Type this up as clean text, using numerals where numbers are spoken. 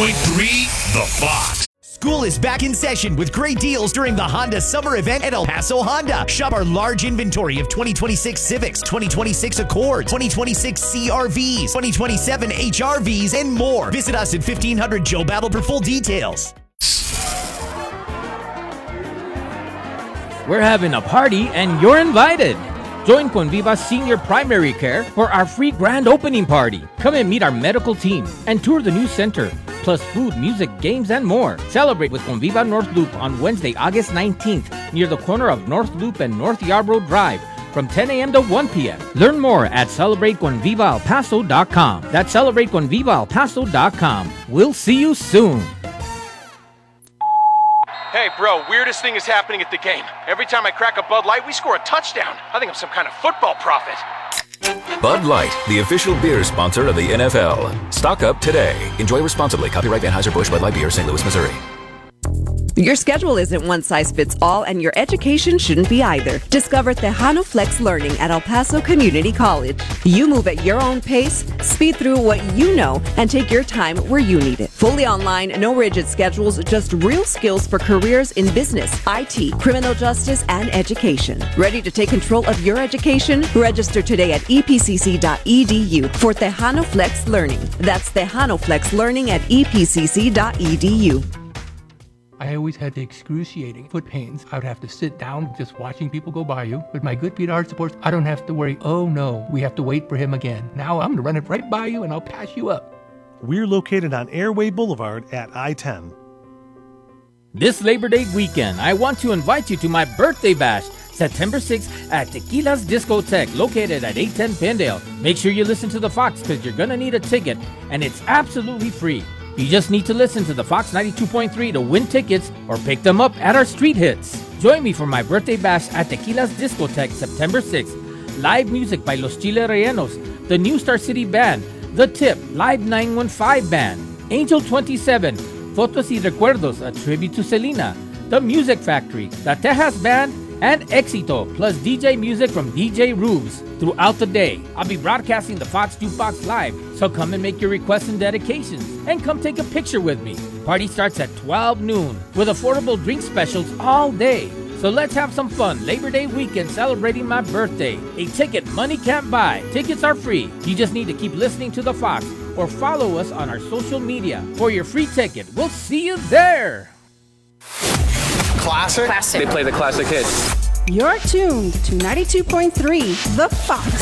92.3 The Fox. School is back in session with great deals during the Honda Summer Event at El Paso Honda. Shop our large inventory of 2026 Civics, 2026 Accords, 2026 CRVs, 2027 HRVs, and more. Visit us at 1500 Joe Battle for full details. We're having a party and you're invited. Join Conviva Senior Primary Care for our free grand opening party. Come and meet our medical team and tour the new center. Plus food, music, games, and more. Celebrate with Conviva North Loop on Wednesday, August 19th, near the corner of North Loop and North Yarborough Drive, from 10 a.m. to 1 p.m. Learn more at CelebrateConvivaElPaso.com. That's CelebrateConvivaElPaso.com. We'll see you soon. Hey, bro, weirdest thing is happening at the game. Every time I crack a Bud Light, we score a touchdown. I think I'm some kind of football prophet. Bud Light, the official beer sponsor of the NFL. Stock up today. Enjoy responsibly. Copyright Anheuser-Busch Bud Light Beer, St. Louis, Missouri. Your schedule isn't one size fits all, and your education shouldn't be either. Discover Tejano Flex Learning at El Paso Community College. You move at your own pace, speed through what you know, and take your time where you need it. Fully online, no rigid schedules, just real skills for careers in business, IT, criminal justice, and education. Ready to take control of your education? Register today at epcc.edu for Tejano Flex Learning. That's Tejano Flex Learning at epcc.edu. I always had the excruciating foot pains. I would have to sit down just watching people go by you. With my Good Feet Art Supports, I don't have to worry, oh no, we have to wait for him again. Now I'm going to run it right by you and I'll pass you up. We're located on Airway Boulevard at I-10. This Labor Day weekend, I want to invite you to my birthday bash, September 6th at Tequila's Discotheque, located at 810 Pendale. Make sure you listen to the Fox because you're going to need a ticket, and it's absolutely free. You just need to listen to the Fox 92.3 to win tickets or pick them up at our street hits. Join me for my birthday bash at Tequila's Discotheque, September 6th. Live music by Los Chile Rellenos, the New Star City Band, The Tip, Live 915 Band, Angel 27, Fotos y Recuerdos, a tribute to Selena, The Music Factory, The Tejas Band, and Éxito, plus DJ music from DJ Rubes throughout the day. I'll be broadcasting the Fox Jukebox live, so come and make your requests and dedications, and come take a picture with me. Party starts at 12 noon with affordable drink specials all day. So let's have some fun Labor Day weekend celebrating my birthday. A ticket money can't buy. Tickets are free. You just need to keep listening to the Fox or follow us on our social media for your free ticket. We'll see you there. Classic? They play the classic hits. You're tuned to 92.3 The Fox.